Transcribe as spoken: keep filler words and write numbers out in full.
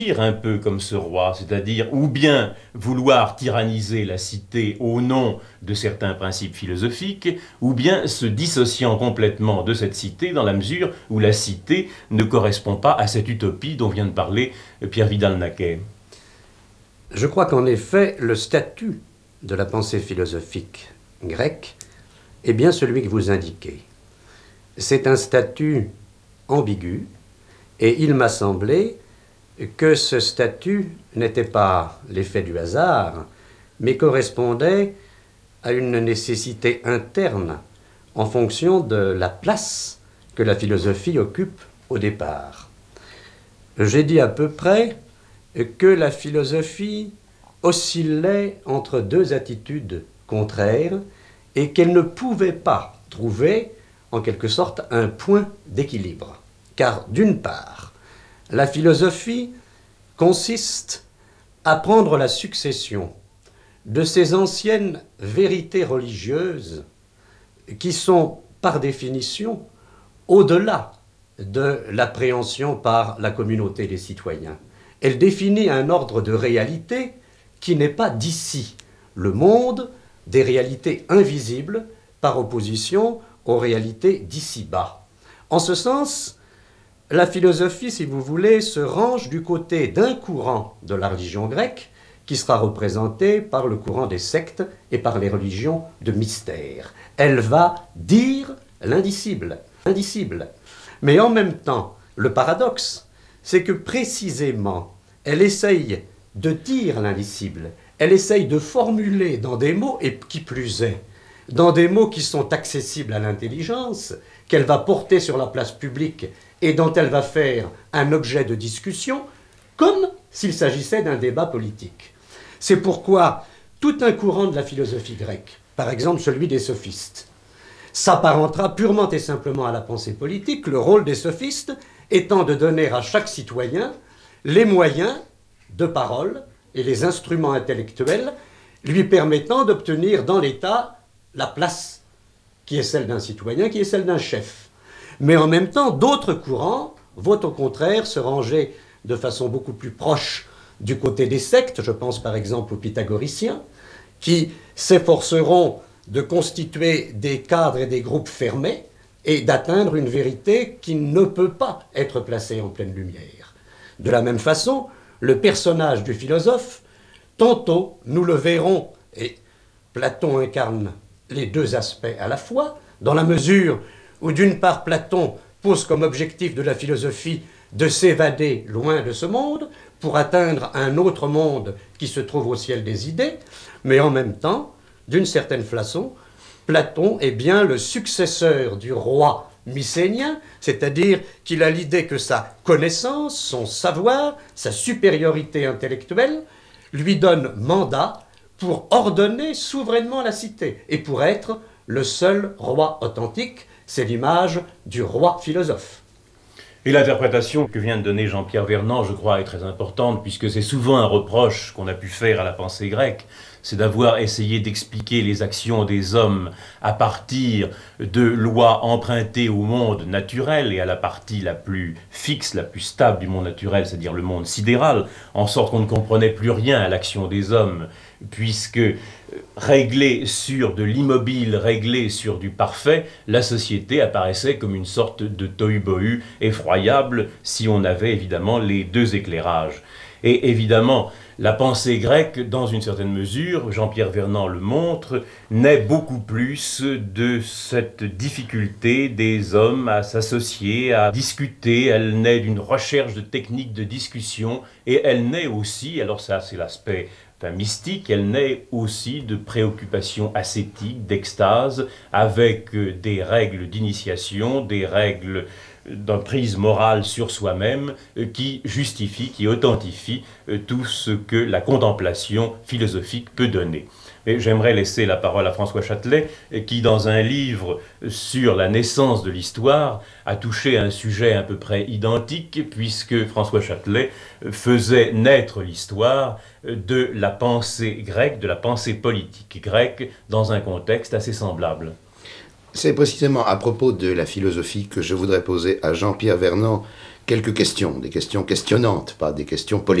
un peu comme ce roi, c'est-à-dire ou bien vouloir tyranniser la cité au nom de certains principes philosophiques, ou bien se dissociant complètement de cette cité dans la mesure où la cité ne correspond pas à cette utopie dont vient de parler Pierre Vidal-Naquet. Je crois qu'en effet, le statut de la pensée philosophique grecque est bien celui que vous indiquez. C'est un statut ambigu, et il m'a semblé que ce statut n'était pas l'effet du hasard, mais correspondait à une nécessité interne en fonction de la place que la philosophie occupe au départ. J'ai dit à peu près que la philosophie oscillait entre deux attitudes contraires et qu'elle ne pouvait pas trouver en quelque sorte un point d'équilibre. Car d'une part, la philosophie consiste à prendre la succession de ces anciennes vérités religieuses qui sont, par définition, au-delà de l'appréhension par la communauté des citoyens. Elle définit un ordre de réalité qui n'est pas d'ici, le monde des réalités invisibles par opposition aux réalités d'ici-bas. En ce sens, la philosophie, si vous voulez, se range du côté d'un courant de la religion grecque qui sera représenté par le courant des sectes et par les religions de mystère. Elle va dire l'indicible, indicible. Mais en même temps, le paradoxe, c'est que précisément, elle essaye de dire l'indicible, elle essaye de formuler dans des mots, et qui plus est, dans des mots qui sont accessibles à l'intelligence, qu'elle va porter sur la place publique et dont elle va faire un objet de discussion, comme s'il s'agissait d'un débat politique. C'est pourquoi tout un courant de la philosophie grecque, par exemple celui des sophistes, s'apparentera purement et simplement à la pensée politique, le rôle des sophistes étant de donner à chaque citoyen les moyens de parole et les instruments intellectuels lui permettant d'obtenir dans l'État la place qui est celle d'un citoyen, qui est celle d'un chef. Mais en même temps, d'autres courants vont au contraire se ranger de façon beaucoup plus proche du côté des sectes, je pense par exemple aux pythagoriciens, qui s'efforceront de constituer des cadres et des groupes fermés et d'atteindre une vérité qui ne peut pas être placée en pleine lumière. De la même façon, le personnage du philosophe, tantôt nous le verrons, et Platon incarne les deux aspects à la fois, dans la mesure où d'une part Platon pose comme objectif de la philosophie de s'évader loin de ce monde pour atteindre un autre monde qui se trouve au ciel des idées, mais en même temps, d'une certaine façon, Platon est bien le successeur du roi mycénien, c'est-à-dire qu'il a l'idée que sa connaissance, son savoir, sa supériorité intellectuelle lui donne mandat pour ordonner souverainement la cité et pour être le seul roi authentique. C'est l'image du roi philosophe. Et l'interprétation que vient de donner Jean-Pierre Vernant, je crois, est très importante, puisque c'est souvent un reproche qu'on a pu faire à la pensée grecque, c'est d'avoir essayé d'expliquer les actions des hommes à partir de lois empruntées au monde naturel et à la partie la plus fixe, la plus stable du monde naturel, c'est-à-dire le monde sidéral, en sorte qu'on ne comprenait plus rien à l'action des hommes, puisque réglée sur de l'immobile, réglée sur du parfait, la société apparaissait comme une sorte de tohu-bohu effroyable si on avait évidemment les deux éclairages. Et évidemment, la pensée grecque, dans une certaine mesure, Jean-Pierre Vernant le montre, naît beaucoup plus de cette difficulté des hommes à s'associer, à discuter. Elle naît d'une recherche de techniques de discussion et elle naît aussi, alors ça c'est l'aspect enfin, mystique, elle naît aussi de préoccupations ascétiques, d'extase, avec des règles d'initiation, des règles d'emprise morale sur soi-même euh, qui justifie, qui authentifie euh, tout ce que la contemplation philosophique peut donner. Mais j'aimerais laisser la parole à François Châtelet, euh, qui dans un livre sur la naissance de l'histoire a touché un sujet à peu près identique, puisque François Châtelet euh, faisait naître l'histoire euh, de la pensée grecque, de la pensée politique grecque, dans un contexte assez semblable. C'est précisément à propos de la philosophie que je voudrais poser à Jean-Pierre Vernant quelques questions, des questions questionnantes, pas des questions politiques.